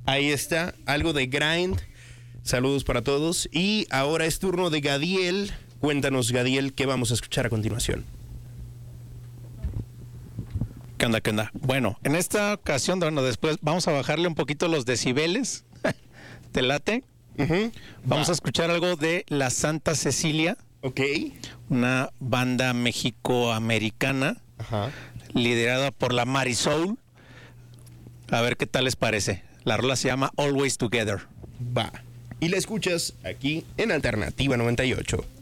Ahí está, algo de Grind. Saludos para todos. Y ahora es turno de Gadiel. Cuéntanos, Gadiel, ¿qué vamos a escuchar a continuación? ¿Qué onda, qué onda? Bueno, en esta ocasión, bueno, después vamos a bajarle un poquito los decibeles. ¿Te late? Vamos a escuchar algo de La Santa Cecilia. Ok. Una banda mexicoamericana. Ajá. Liderada por la Marisol. A ver qué tal les parece. La rola se llama Always Together. Va. Y la escuchas aquí en Alternativa 98.